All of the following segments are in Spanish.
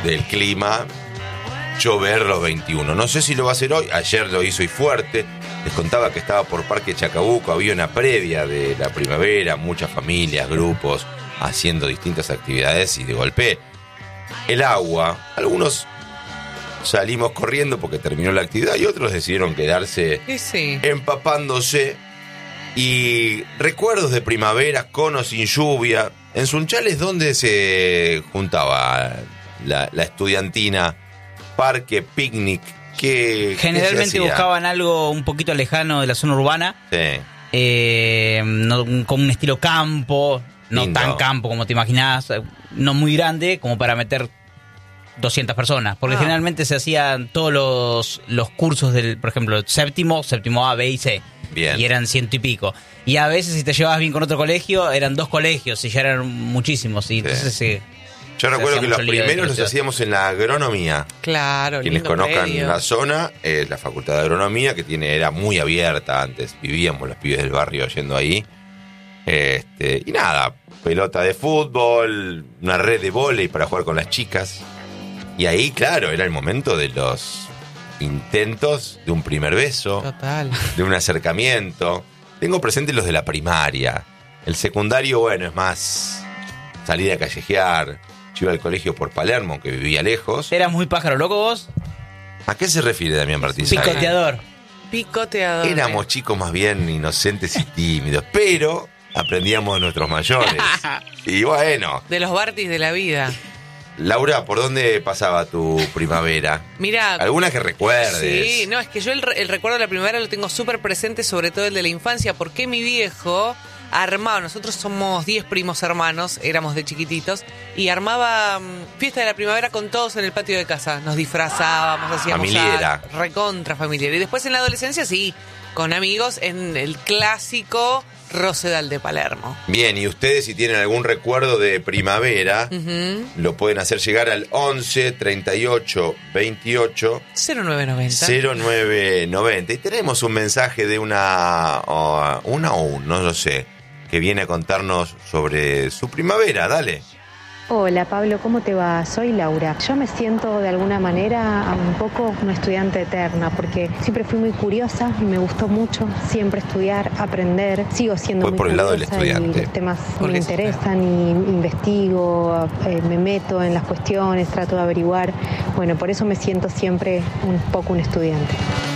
del clima, llover los 21. No sé si lo va a hacer hoy. Ayer lo hizo y fuerte. Les contaba que estaba por Parque Chacabuco. Había una previa de la primavera. Muchas familias, grupos haciendo distintas actividades. Y de golpe, el agua. Algunos salimos corriendo porque terminó la actividad. Y otros decidieron quedarse empapándose. Y recuerdos de primavera con o sin lluvia. En Sunchales, ¿dónde se juntaba la estudiantina? Parque, picnic, generalmente buscaban algo un poquito lejano de la zona urbana. Sí. Con un estilo campo, no Lindo. tan campo como te imaginás, no muy grande como para meter 200 personas. Porque generalmente se hacían todos los cursos del, por ejemplo, séptimo A, B y C. Bien. Y eran 100 y pico. Y a veces, si te llevabas bien con otro colegio, eran 2 colegios y ya eran muchísimos. Y entonces yo recuerdo que los mucho lío primeros los de hacíamos en la agronomía. Claro, Quienes lindo conozcan predio. la zona, la facultad de agronomía, que era muy abierta antes. Vivíamos los pibes del barrio yendo ahí. Y nada, pelota de fútbol, una red de vóley para jugar con las chicas. Y ahí, claro, era el momento de los intentos de un primer beso. Total. De un acercamiento. Tengo presente los de la primaria. El secundario, bueno, es más salir a callejear. Yo iba al colegio por Palermo, que vivía lejos. ¿Eras muy pájaro loco vos? ¿A qué se refiere Damián Martínez? Picoteador. Éramos chicos más bien inocentes y tímidos, pero aprendíamos de nuestros mayores. Y bueno. De los Bartis de la vida. Laura, ¿por dónde pasaba tu primavera? Mirá. ¿Alguna que recuerdes? Sí, no, es que yo el recuerdo de la primavera lo tengo súper presente, sobre todo el de la infancia, porque mi viejo armaba, nosotros somos 10 primos hermanos, éramos de chiquititos, y armaba fiesta de la primavera con todos en el patio de casa. Nos disfrazábamos, hacíamos familiera. Recontra familiar. Y después en la adolescencia, sí, con amigos en el clásico Rosedal de Palermo. Bien, y ustedes si tienen algún recuerdo de primavera, lo pueden hacer llegar al 11 38 28 0990. Y tenemos un mensaje de una o un, no lo sé, que viene a contarnos sobre su primavera. Dale. Hola Pablo, ¿cómo te va? Soy Laura. Yo me siento de alguna manera un poco una estudiante eterna porque siempre fui muy curiosa y me gustó mucho siempre estudiar, aprender. Sigo siendo Fue muy por el lado del curiosa estudiante. y los temas me interesan y investigo, me meto en las cuestiones, trato de averiguar. Bueno, por eso me siento siempre un poco un estudiante.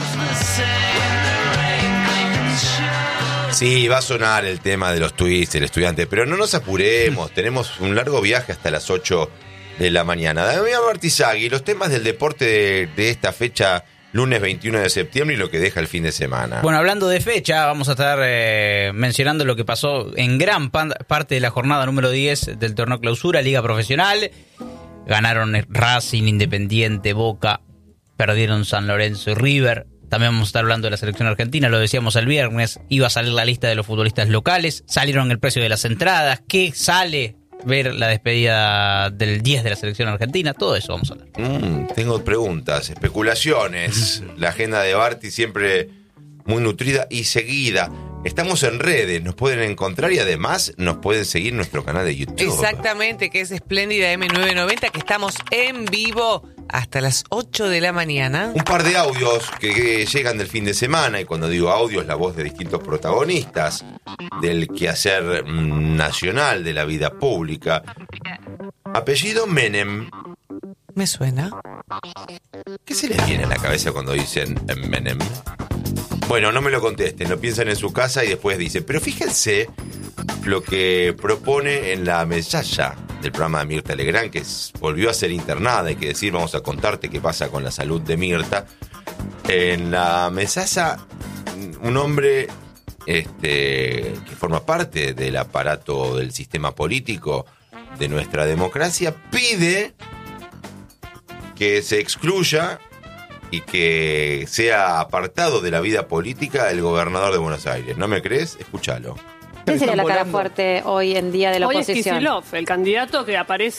Sí, va a sonar el tema de los tweets, el estudiante, pero no nos apuremos, tenemos un largo viaje hasta las 8 de la mañana. Damián Martizagui, los temas del deporte de esta fecha, lunes 21 de septiembre y lo que deja el fin de semana. Bueno, hablando de fecha, vamos a estar mencionando lo que pasó en gran parte de la jornada número 10 del torneo Clausura, Liga Profesional. Ganaron Racing, Independiente, Boca, perdieron San Lorenzo y River. También vamos a estar hablando de la selección argentina, lo decíamos el viernes, iba a salir la lista de los futbolistas locales, salieron el precio de las entradas, ¿qué sale? Ver la despedida del 10 de la selección argentina, todo eso vamos a hablar. Tengo preguntas, especulaciones, la agenda de Barty siempre muy nutrida y seguida. Estamos en redes, nos pueden encontrar y además nos pueden seguir en nuestro canal de YouTube. Exactamente, que es Espléndida M990, que estamos en vivo hasta las 8 de la mañana. Un par de audios que llegan del fin de semana, y cuando digo audios, la voz de distintos protagonistas del quehacer nacional de la vida pública. Apellido Menem. ¿Me suena? ¿Qué se les viene a la cabeza cuando dicen Menem? Bueno, no me lo contesten, lo piensan en su casa y después dicen, pero fíjense lo que propone en la mesalla del programa de Mirta Legrand, que volvió a ser internada, hay que decir, vamos a contarte qué pasa con la salud de Mirta. En la mesalla, un hombre que forma parte del aparato del sistema político de nuestra democracia, pide que se excluya y que sea apartado de la vida política el gobernador de Buenos Aires. ¿No me crees? Escúchalo. ¿Quién sería la cara fuerte hoy en día de la Hoy oposición? es Kicillof, el candidato que aparece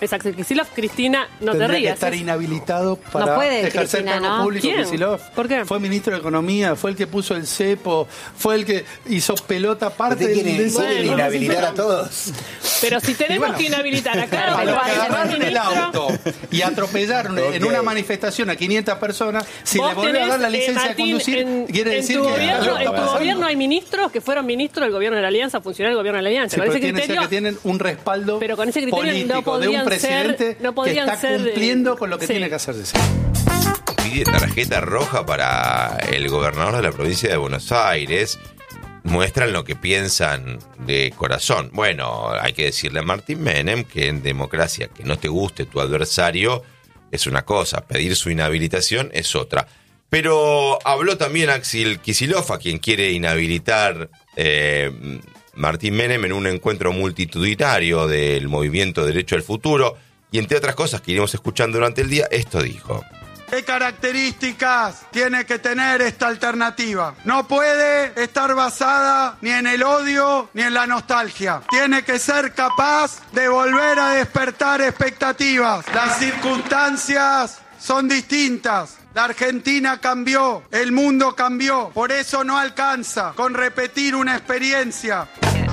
es Axel Kicillof. Cristina, no Tendría te rías. que estar inhabilitado para No puede, ejercer Cristina, cargo ¿no? público. ¿Quién? Kicillof. ¿Por qué? Fue ministro de Economía, fue el que puso el cepo, fue el que hizo pelota parte ¿Usted quiere Bueno, inhabilitar a todos? Pero si tenemos que inhabilitar a cada A uno los que para ser agarraron el ministro, auto y atropellaron en una manifestación a 500 personas, si vos le volvió a dar la tenés, licencia Martín, de conducir, quiere en decir tu que... gobierno, en tu pasando. gobierno hay ministros que fueron ministros del gobierno de la Alianza, funcionarios del gobierno de la Alianza. Sí, Con pero ese tiene que ser criterio, que tienen un respaldo pero con ese criterio político no de un podían presidente ser- no podían que está ser, cumpliendo con lo que sí. tiene que hacerse. Pide tarjeta roja para el gobernador de la provincia de Buenos Aires. Muestran lo que piensan de corazón. Bueno, hay que decirle a Martín Menem que en democracia que no te guste tu adversario es una cosa, pedir su inhabilitación es otra. Pero habló también Axel Kicillof, a quien quiere inhabilitar Martín Menem en un encuentro multitudinario del movimiento Derecho al Futuro. Y entre otras cosas que iremos escuchando durante el día, esto dijo. ¿Qué características tiene que tener esta alternativa? No puede estar basada ni en el odio ni en la nostalgia. Tiene que ser capaz de volver a despertar expectativas. Las circunstancias son distintas. La Argentina cambió, el mundo cambió. Por eso no alcanza con repetir una experiencia.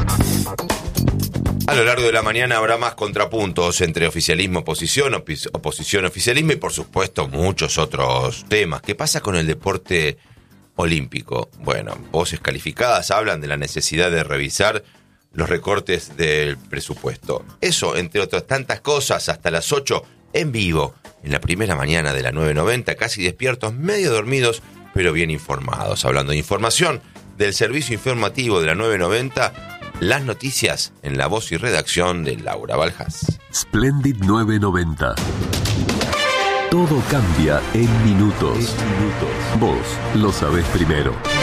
A lo largo de la mañana habrá más contrapuntos entre oficialismo, oposición, oposición, oficialismo y por supuesto muchos otros temas. ¿Qué pasa con el deporte olímpico? Bueno, voces calificadas hablan de la necesidad de revisar los recortes del presupuesto. Eso, entre otras tantas cosas, hasta las 8 en vivo, en la primera mañana de la 990, casi despiertos, medio dormidos, pero bien informados. Hablando de información, del servicio informativo de la 990, las noticias en la voz y redacción de Laura Baljas. Splendid 990. Todo cambia en minutos. Vos lo sabés primero.